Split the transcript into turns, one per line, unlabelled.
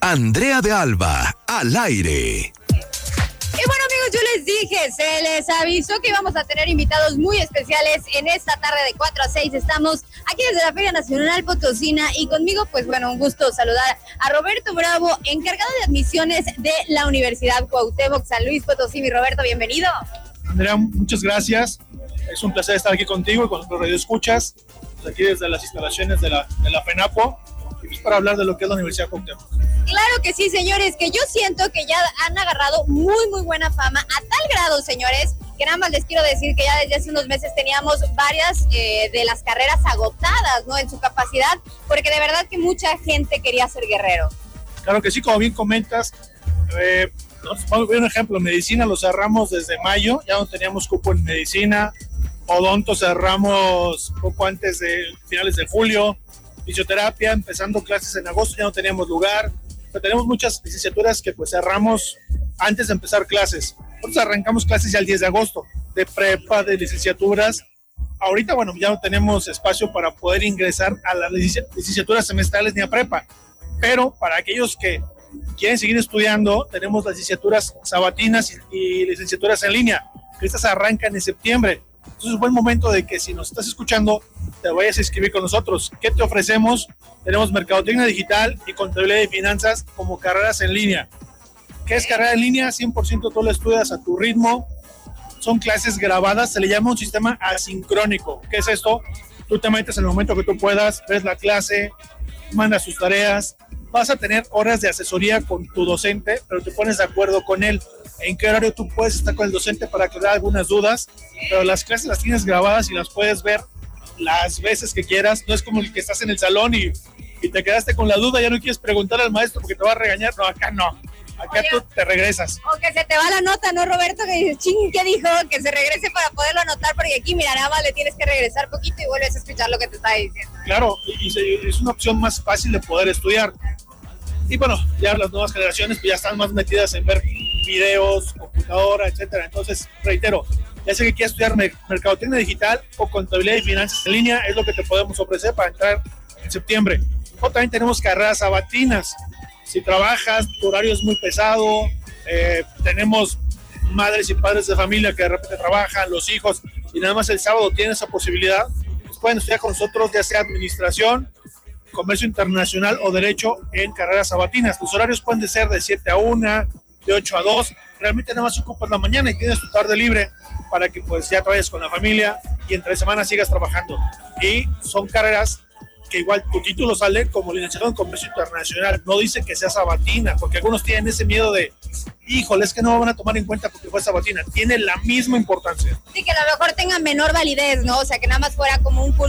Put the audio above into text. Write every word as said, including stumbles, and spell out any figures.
Andrea de Alba, al aire.
Y bueno, amigos, yo les dije, se les avisó que íbamos a tener invitados muy especiales en esta tarde de cuatro a seis. Estamos aquí desde la Feria Nacional Potosina y conmigo, pues bueno, un gusto saludar a Roberto Bravo, encargado de admisiones de la Universidad Cuauhtémoc San Luis Potosí. Mi Roberto, bienvenido.
Andrea, muchas gracias. Es un placer estar aquí contigo y con los radioescuchas, aquí desde las instalaciones de la, de la FENAPO, y pues para hablar de lo que es la Universidad Cuauhtémoc.
Claro que sí, señores, que yo siento que ya han agarrado muy, muy buena fama, a tal grado, señores, que nada más les quiero decir que ya desde hace unos meses teníamos varias eh, de las carreras agotadas, ¿no?, en su capacidad, porque de verdad que mucha gente quería ser guerrero.
Claro que sí, como bien comentas, eh, vamos a ver un ejemplo, medicina lo cerramos desde mayo, ya no teníamos cupo en medicina, odonto cerramos poco antes de finales de julio, fisioterapia empezando clases en agosto, ya no teníamos lugar. Pero tenemos muchas licenciaturas que pues cerramos antes de empezar clases. Nosotros arrancamos clases ya el diez de agosto, de prepa, de licenciaturas. Ahorita, bueno, ya no tenemos espacio para poder ingresar a las licenciaturas semestrales ni a prepa. Pero para aquellos que quieren seguir estudiando, tenemos las licenciaturas sabatinas y, y licenciaturas en línea, que estas arrancan en septiembre. Entonces es un buen momento de que si nos estás escuchando, te vayas a inscribir con nosotros. ¿Qué te ofrecemos? Tenemos mercadotecnia digital y contabilidad y finanzas como carreras en línea. ¿Qué es carrera en línea? cien por ciento tú lo estudias a tu ritmo. Son clases grabadas, se le llama un sistema asincrónico. ¿Qué es esto? Tú te metes en el momento que tú puedas, ves la clase, mandas sus tareas. Vas a tener horas de asesoría con tu docente, pero te pones de acuerdo con él en qué horario tú puedes estar con el docente para aclarar algunas dudas, pero las clases las tienes grabadas y las puedes ver las veces que quieras. No es como el que estás en el salón y, y te quedaste con la duda, ya no quieres preguntar al maestro porque te va a regañar. No, acá no, acá Oye, tú te regresas.
O que se te va la nota, ¿no, Roberto? Que dices, ching, ¿qué dijo? Que se regrese para poderlo anotar, porque aquí, mira, nada más le tienes que regresar poquito y vuelves a escuchar lo que te está diciendo.
Claro, y, y es una opción más fácil de poder estudiar. Y bueno, ya las nuevas generaciones pues ya están más metidas en ver videos, computadora, etcétera. Entonces, reitero, ya sé que quieres estudiar mercadotecnia digital o contabilidad y finanzas en línea, es lo que te podemos ofrecer para entrar en septiembre. O también tenemos carreras sabatinas. Si trabajas, tu horario es muy pesado, eh, tenemos madres y padres de familia que de repente trabajan, los hijos, y nada más el sábado tienen esa posibilidad, pues pueden estudiar con nosotros, ya sea administración, comercio internacional o derecho en carreras sabatinas. Los horarios pueden ser de siete a una, de ocho a dos. Realmente nada más ocupas la mañana y tienes tu tarde libre para que pues ya te vayas con la familia y entre semana sigas trabajando. Y son carreras que igual tu título sale como licenciado en comercio internacional. No dice que sea sabatina, porque algunos tienen ese miedo de, híjole, es que no me van a tomar en cuenta porque fue sabatina. Tiene la misma importancia.
Sí, que a lo mejor tenga menor validez, ¿no? O sea, que nada más fuera como un curso